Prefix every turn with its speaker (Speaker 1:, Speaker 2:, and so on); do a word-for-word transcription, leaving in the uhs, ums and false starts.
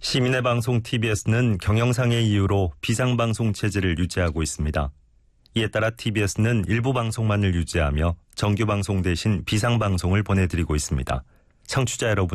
Speaker 1: 시민의 방송 티비에스는 경영상의 이유로 비상방송 체제를 유지하고 있습니다. 이에 따라 티비에스는 일부 방송만을 유지하며 정규 방송 대신 비상방송을 보내드리고 있습니다. 청취자 여러분